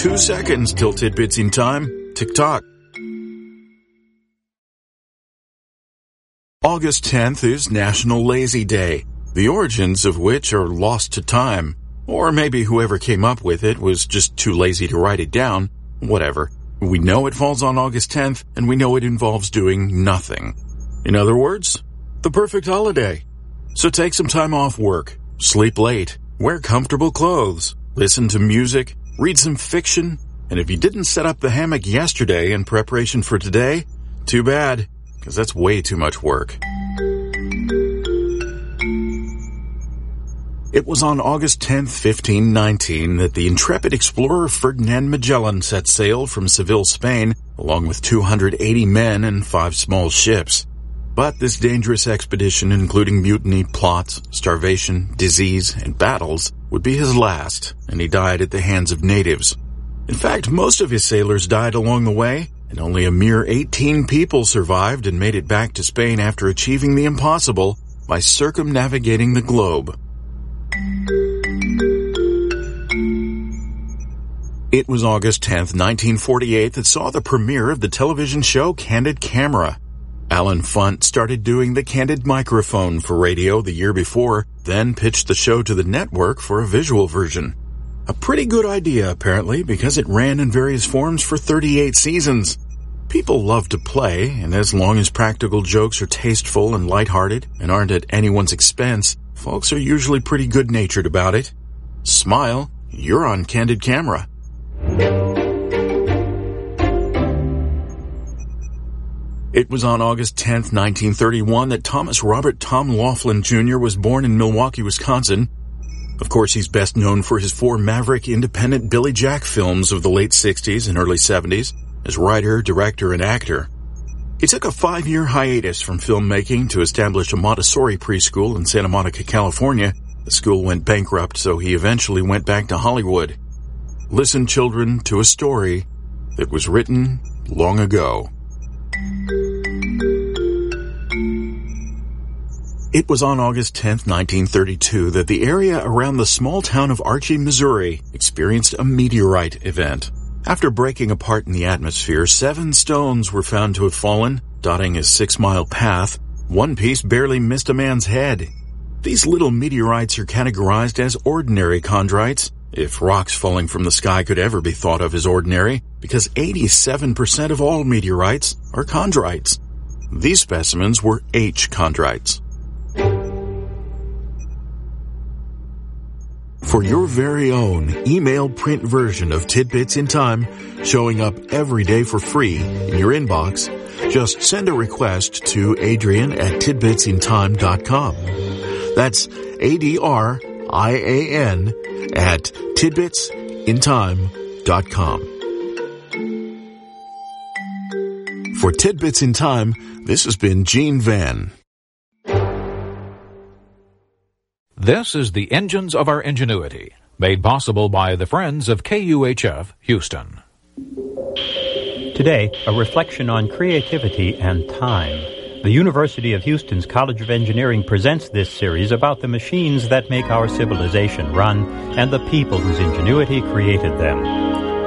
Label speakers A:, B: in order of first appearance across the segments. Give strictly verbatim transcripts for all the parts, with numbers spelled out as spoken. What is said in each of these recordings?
A: two seconds till Tidbits in Time. Tick-tock. August tenth is National Lazy Day, the origins of which are lost to time. Or maybe whoever came up with it was just too lazy to write it down. Whatever. We know it falls on August tenth, and we know it involves doing nothing. In other words, the perfect holiday. So take some time off work, sleep late, wear comfortable clothes, listen to music, read some fiction, and if you didn't set up the hammock yesterday in preparation for today, too bad, because that's way too much work. It was on August tenth, fifteen nineteen, that the intrepid explorer Ferdinand Magellan set sail from Seville, Spain, along with two hundred eighty men and five small ships. But this dangerous expedition, including mutiny, plots, starvation, disease, and battles, would be his last, and he died at the hands of natives. In fact, most of his sailors died along the way, and only a mere eighteen people survived and made it back to Spain after achieving the impossible by circumnavigating the globe. It was August tenth, nineteen forty-eight that saw the premiere of the television show Candid Camera. Alan Funt started doing the Candid Microphone for radio the year before, then pitched the show to the network for a visual version. A pretty good idea, apparently, because it ran in various forms for thirty-eight seasons. People love to play, and as long as practical jokes are tasteful and lighthearted and aren't at anyone's expense, folks are usually pretty good-natured about it. Smile, you're on Candid Camera. It was on August tenth, nineteen thirty-one that Thomas Robert Tom Laughlin Junior was born in Milwaukee, Wisconsin. Of course, he's best known for his four maverick independent Billy Jack films of the late sixties and early seventies as writer, director, and actor. He took a five-year hiatus from filmmaking to establish a Montessori preschool in Santa Monica, California. The school went bankrupt, so he eventually went back to Hollywood. Listen, children, to a story that was written long ago. It was on August tenth, nineteen thirty-two, that the area around the small town of Archie, Missouri, experienced a meteorite event. After breaking apart in the atmosphere, seven stones were found to have fallen, dotting a six-mile path. One piece barely missed a man's head. These little meteorites are categorized as ordinary chondrites, if rocks falling from the sky could ever be thought of as ordinary, because eighty-seven percent of all meteorites are chondrites. These specimens were H chondrites. For your very own email print version of Tidbits in Time, showing up every day for free in your inbox, just send a request to Adrian at tidbits in time dot com. That's A D R I A N at tidbits in time dot com. For Tidbits in Time, this has been Gene Van.
B: This is the Engines of Our Ingenuity, made possible by the friends of K U H F Houston.
C: Today, a reflection on creativity and time. The University of Houston's College of Engineering presents this series about the machines that make our civilization run and the people whose ingenuity created them.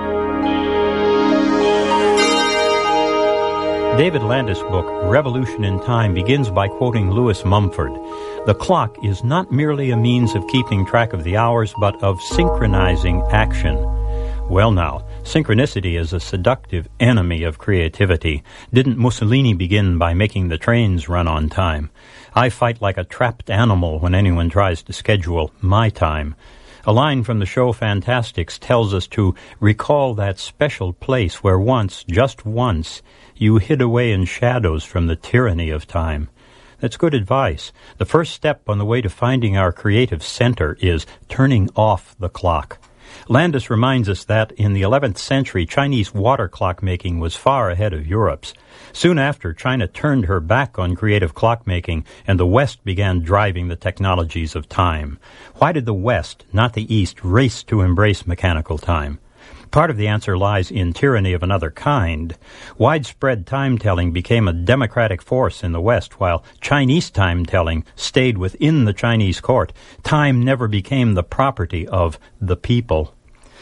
C: David Landis' book, Revolution in Time, begins by quoting Lewis Mumford. The clock is not merely a means of keeping track of the hours, but of synchronizing action. Well now, synchronicity is a seductive enemy of creativity. Didn't Mussolini begin by making the trains run on time? I fight like a trapped animal when anyone tries to schedule my time. A line from the show Fantastics tells us to recall that special place where once, just once, you hid away in shadows from the tyranny of time. That's good advice. The first step on the way to finding our creative center is turning off the clock. Landis reminds us that in the eleventh century, Chinese water clock making was far ahead of Europe's. Soon after, China turned her back on creative clockmaking, and the West began driving the technologies of time. Why did the West, not the East, race to embrace mechanical time? Part of the answer lies in tyranny of another kind. Widespread time-telling became a democratic force in the West, while Chinese time-telling stayed within the Chinese court. Time never became the property of the people.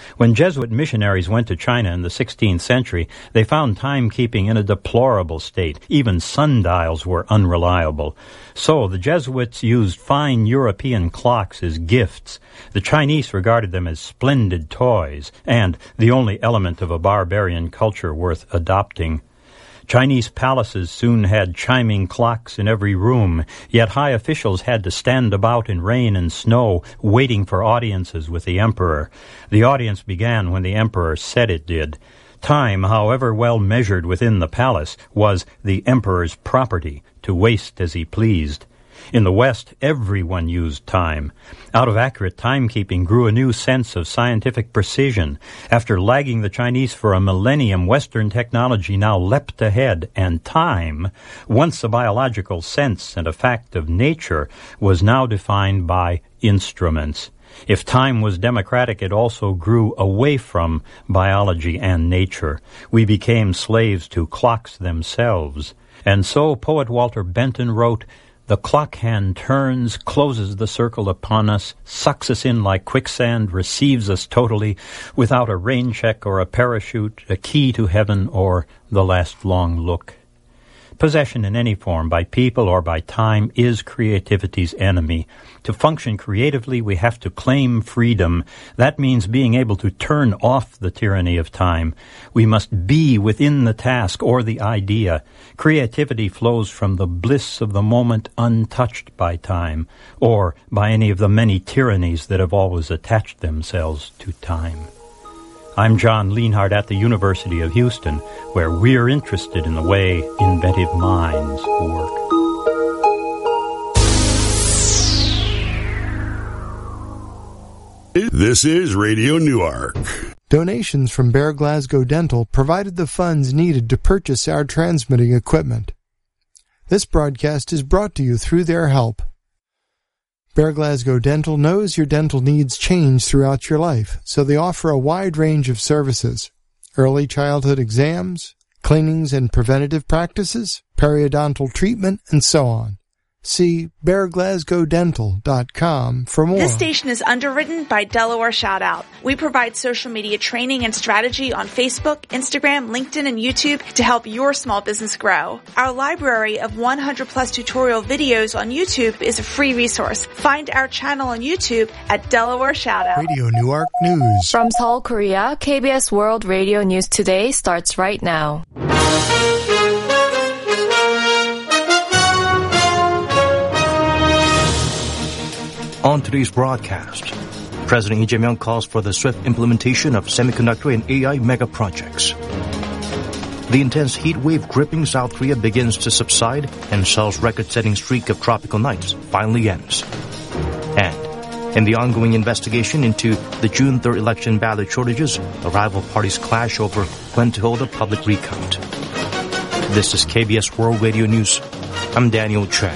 C: When Jesuit missionaries went to China in the sixteenth century, they found timekeeping in a deplorable state. Even sundials were unreliable. So the Jesuits used fine European clocks as gifts. The Chinese regarded them as splendid toys and the only element of a barbarian culture worth adopting. Chinese palaces soon had chiming clocks in every room, yet high officials had to stand about in rain and snow, waiting for audiences with the emperor. The audience began when the emperor said it did. Time, however well measured within the palace, was the emperor's property, to waste as he pleased. In the West, everyone used time. Out of accurate timekeeping grew a new sense of scientific precision. After lagging the Chinese for a millennium, Western technology now leapt ahead, and time, once a biological sense and a fact of nature, was now defined by instruments. If time was democratic, it also grew away from biology and nature. We became slaves to clocks themselves. And so poet Walter Benton wrote, "The clock hand turns, closes the circle upon us, sucks us in like quicksand, receives us totally, without a rain check or a parachute, a key to heaven, or the last long look." Possession in any form, by people or by time, is creativity's enemy. To function creatively, we have to claim freedom. That means being able to turn off the tyranny of time. We must be within the task or the idea. Creativity flows from the bliss of the moment untouched by time, or by any of the many tyrannies that have always attached themselves to time. I'm John Lienhardt at the University of Houston, where we're interested in the way inventive minds work.
D: This is Radio Newark.
E: Donations from Bear Glasgow Dental provided the funds needed to purchase our transmitting equipment. This broadcast is brought to you through their help. Bear Glasgow Dental knows your dental needs change throughout your life, so they offer a wide range of services: early childhood exams, cleanings and preventative practices, periodontal treatment, and so on. See bear glasgow dental dot com for more.
F: This station is underwritten by Delaware Shoutout. We provide social media training and strategy on Facebook, Instagram, LinkedIn, and YouTube to help your small business grow. Our library of one hundred plus tutorial videos on YouTube is a free resource. Find our channel on YouTube at Delaware Shoutout.
E: Radio Newark News.
G: From Seoul, Korea, K B S World Radio News Today starts right now.
H: On today's broadcast, President Lee Jae-myung calls for the swift implementation of semiconductor and A I mega projects. The intense heat wave gripping South Korea begins to subside, and Seoul's record-setting streak of tropical nights finally ends. And in the ongoing investigation into the June third election ballot shortages, the rival parties clash over when to hold a public recount. This is K B S World Radio News. I'm Daniel Choi.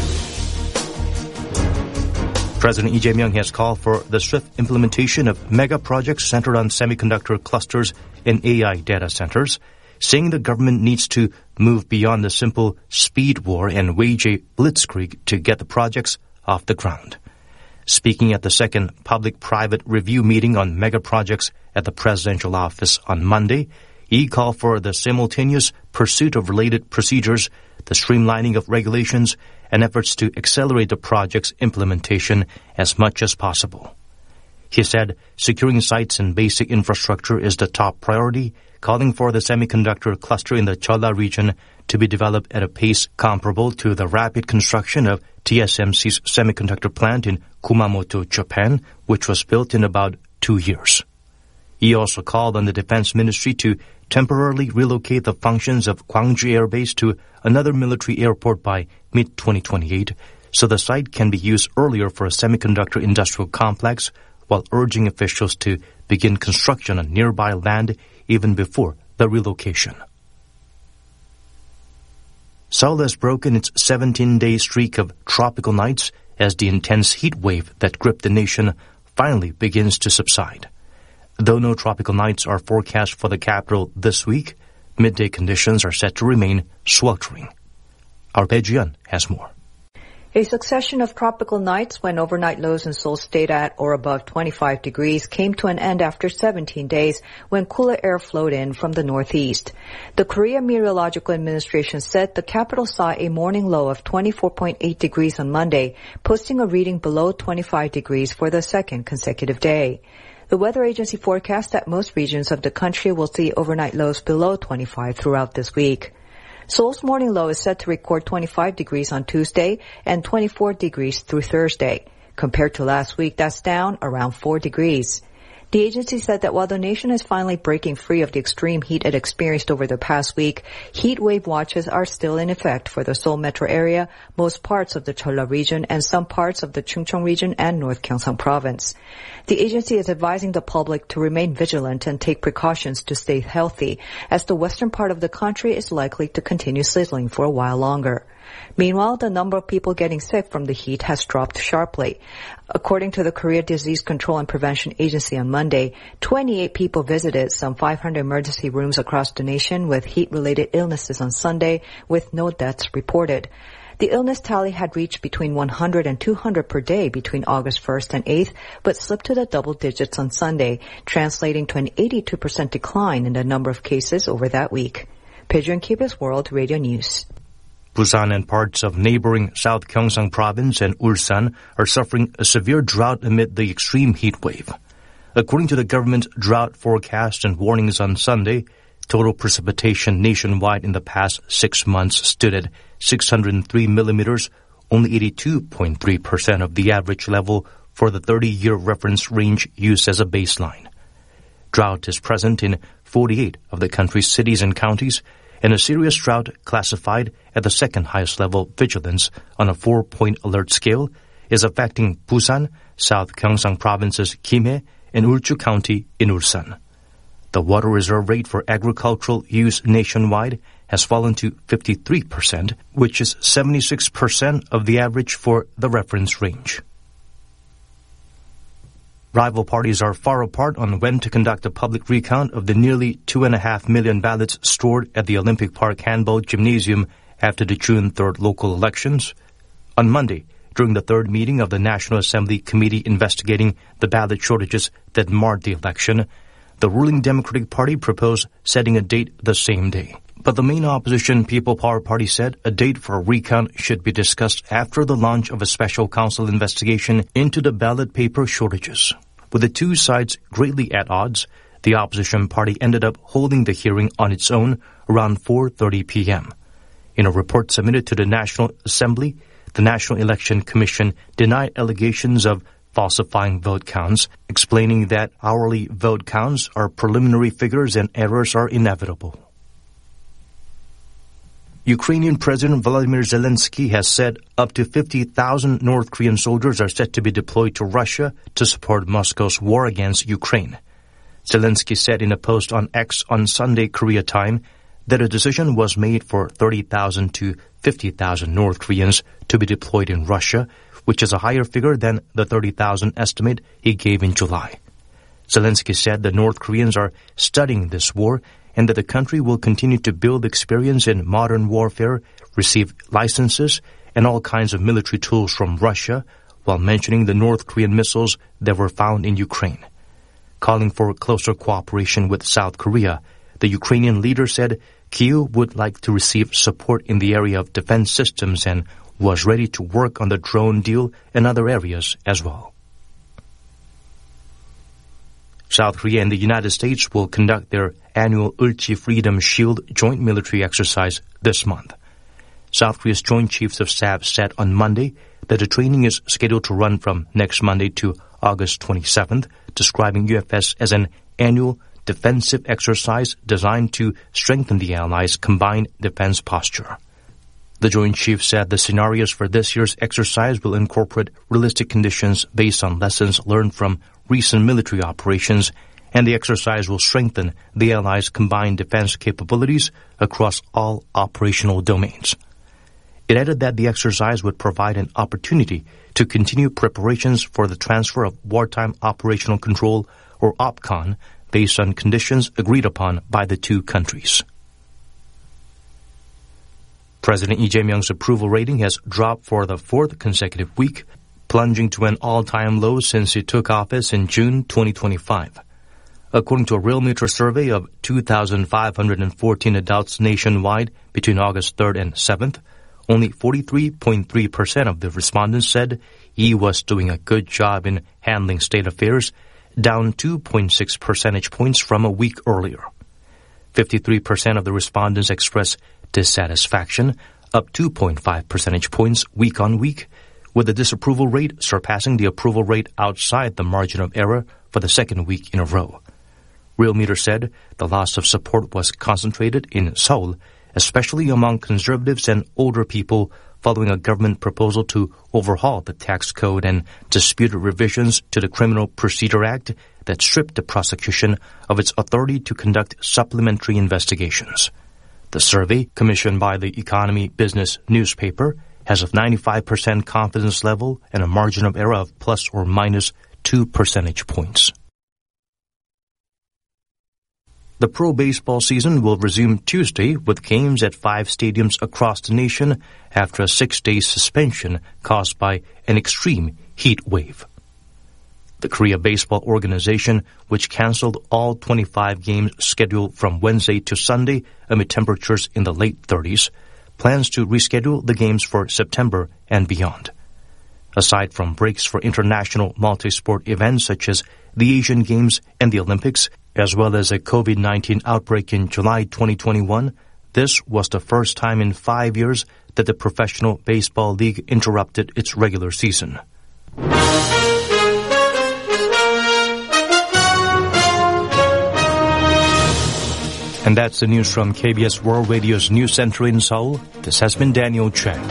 H: President Lee Jae-myung has called for the swift implementation of mega projects centered on semiconductor clusters and A I data centers, saying the government needs to move beyond the simple speed war and wage a blitzkrieg to get the projects off the ground. Speaking at the second public-private review meeting on mega projects at the presidential office on Monday, he called for the simultaneous pursuit of related procedures, the streamlining of regulations, and efforts to accelerate the project's implementation as much as possible. He said securing sites and basic infrastructure is the top priority, calling for the semiconductor cluster in the Jeolla region to be developed at a pace comparable to the rapid construction of T S M C's semiconductor plant in Kumamoto, Japan, which was built in about two years. He also called on the Defense Ministry to temporarily relocate the functions of Gwangju Air Base to another military airport by mid twenty twenty-eight, so the site can be used earlier for a semiconductor industrial complex, while urging officials to begin construction on nearby land even before the relocation. Seoul has broken its seventeen-day streak of tropical nights as the intense heat wave that gripped the nation finally begins to subside. Though no tropical nights are forecast for the capital this week, midday conditions are set to remain sweltering. Our Bae Ji-yeon has more.
I: A succession of tropical nights when overnight lows in Seoul stayed at or above twenty-five degrees came to an end after seventeen days when cooler air flowed in from the northeast. The Korea Meteorological Administration said the capital saw a morning low of twenty-four point eight degrees on Monday, posting a reading below twenty-five degrees for the second consecutive day. The weather agency forecasts that most regions of the country will see overnight lows below twenty-five throughout this week. Seoul's morning low is set to record twenty-five degrees on Tuesday and twenty-four degrees through Thursday. Compared to last week, that's down around four degrees. The agency said that while the nation is finally breaking free of the extreme heat it experienced over the past week, heat wave watches are still in effect for the Seoul metro area, most parts of the Jeolla region, and some parts of the Chungcheong region and North Gyeongsang province. The agency is advising the public to remain vigilant and take precautions to stay healthy, as the western part of the country is likely to continue sizzling for a while longer. Meanwhile, the number of people getting sick from the heat has dropped sharply. According to the Korea Disease Control and Prevention Agency on Monday, twenty-eight people visited some five hundred emergency rooms across the nation with heat-related illnesses on Sunday, with no deaths reported. The illness tally had reached between one hundred and two hundred per day between August first and eighth, but slipped to the double digits on Sunday, translating to an eighty-two percent decline in the number of cases over that week. Pejun K B S World Radio News.
H: Busan and parts of neighboring South Gyeongsang province and Ulsan are suffering a severe drought amid the extreme heat wave. According to the government's drought forecast and warnings on Sunday, total precipitation nationwide in the past six months stood at six hundred three millimeters, only eighty-two point three percent of the average level for the thirty-year reference range used as a baseline. Drought is present in forty-eight of the country's cities and counties, and a serious drought classified at the second highest level vigilance on a four-point alert scale is affecting Busan, South Gyeongsang province's Gimhae, and Ulju County in Ulsan. The water reserve rate for agricultural use nationwide has fallen to fifty-three percent, which is seventy-six percent of the average for the reference range. Rival parties are far apart on when to conduct a public recount of the nearly two and a half million ballots stored at the Olympic Park Handball Gymnasium after the June third local elections. On Monday, during the third meeting of the National Assembly Committee investigating the ballot shortages that marred the election, the ruling Democratic Party proposed setting a date the same day. But the main opposition People Power Party said a date for a recount should be discussed after the launch of a special council investigation into the ballot paper shortages. With the two sides greatly at odds, the opposition party ended up holding the hearing on its own around four thirty p.m. In a report submitted to the National Assembly, the National Election Commission denied allegations of falsifying vote counts, explaining that hourly vote counts are preliminary figures and errors are inevitable. Ukrainian President Volodymyr Zelensky has said up to fifty thousand North Korean soldiers are set to be deployed to Russia to support Moscow's war against Ukraine. Zelensky said in a post on X on Sunday Korea time that a decision was made for thirty thousand to fifty thousand North Koreans to be deployed in Russia, which is a higher figure than the thirty thousand estimate he gave in July. Zelensky said the North Koreans are studying this war and that the country will continue to build experience in modern warfare, receive licenses, and all kinds of military tools from Russia, while mentioning the North Korean missiles that were found in Ukraine. Calling for closer cooperation with South Korea, the Ukrainian leader said Kyiv would like to receive support in the area of defense systems and was ready to work on the drone deal and other areas as well. South Korea and the United States will conduct their annual Ulchi Freedom Shield joint military exercise this month. South Korea's Joint Chiefs of Staff said on Monday that the training is scheduled to run from next Monday to August twenty-seventh, describing U F S as an annual defensive exercise designed to strengthen the Allies' combined defense posture. The Joint Chiefs said the scenarios for this year's exercise will incorporate realistic conditions based on lessons learned from recent military operations, and the exercise will strengthen the Allies' combined defense capabilities across all operational domains. It added that the exercise would provide an opportunity to continue preparations for the transfer of wartime operational control, or OPCON, based on conditions agreed upon by the two countries. President Lee Jae-myung's approval rating has dropped for the fourth consecutive week, plunging to an all-time low since he took office in June twenty twenty-five. According to a Realmeter survey of two thousand five hundred fourteen adults nationwide between August third and seventh, only forty-three point three percent of the respondents said he was doing a good job in handling state affairs, down two point six percentage points from a week earlier. fifty-three percent of the respondents expressed dissatisfaction, up two point five percentage points week on week, with the disapproval rate surpassing the approval rate outside the margin of error for the second week in a row. Realmeter said the loss of support was concentrated in Seoul, especially among conservatives and older people, following a government proposal to overhaul the tax code and disputed revisions to the Criminal Procedure Act that stripped the prosecution of its authority to conduct supplementary investigations. The survey, commissioned by the Economy Business newspaper, has a ninety-five percent confidence level and a margin of error of plus or minus two percentage points. The pro baseball season will resume Tuesday with games at five stadiums across the nation after a six-day suspension caused by an extreme heat wave. The Korea Baseball Organization, which canceled all twenty-five games scheduled from Wednesday to Sunday amid temperatures in the late thirties, plans to reschedule the games for September and beyond. Aside from breaks for international multi-sport events such as the Asian Games and the Olympics, as well as a COVID nineteen outbreak in July twenty twenty-one, this was the first time in five years that the Professional Baseball League interrupted its regular season. And that's the news from K B S World Radio's News Center in Seoul. This has been Daniel Chang.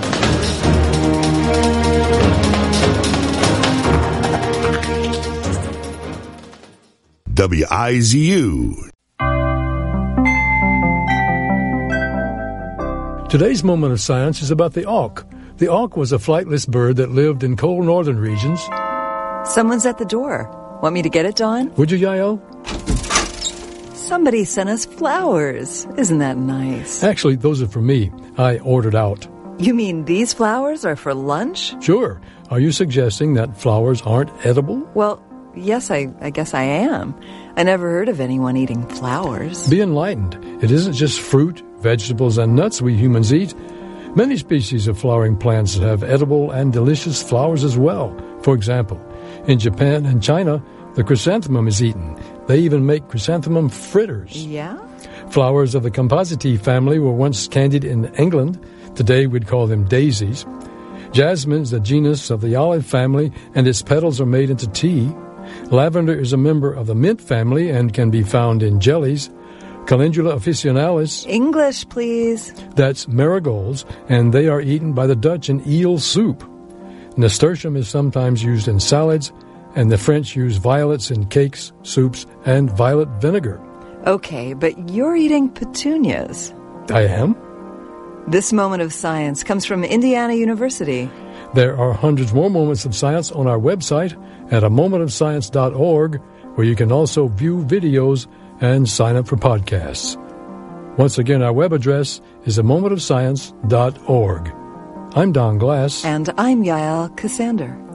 D: W I Z U.
J: Today's moment of science is about the auk. The auk was a flightless bird that lived in cold northern regions.
K: Someone's at the door. Want me to get it, Dawn?
J: Would you, Yael?
K: Somebody sent us flowers. Isn't that nice?
J: Actually, those are for me. I ordered out.
K: You mean these flowers are for lunch?
J: Sure. Are you suggesting that flowers aren't edible?
K: Well, yes, I, I guess I am. I never heard of anyone eating flowers.
J: Be enlightened. It isn't just fruit, vegetables, and nuts we humans eat. Many species of flowering plants have edible and delicious flowers as well. For example, in Japan and China, the chrysanthemum is eaten. They even make chrysanthemum fritters.
K: Yeah?
J: Flowers of the Compositae family were once candied in England. Today we'd call them daisies. Jasmine is a genus of the olive family, and its petals are made into tea. Lavender is a member of the mint family and can be found in jellies. Calendula officinalis.
K: English, please.
J: That's marigolds, and they are eaten by the Dutch in eel soup. Nasturtium is sometimes used in salads, and the French use violets in cakes, soups, and violet vinegar.
K: Okay, but you're eating petunias.
J: I am?
K: This moment of science comes from Indiana University.
J: There are hundreds more moments of science on our website at a moment of science dot org, where you can also view videos and sign up for podcasts. Once again, our web address is a moment of science dot org. I'm Don Glass.
K: And I'm Yael Cassander.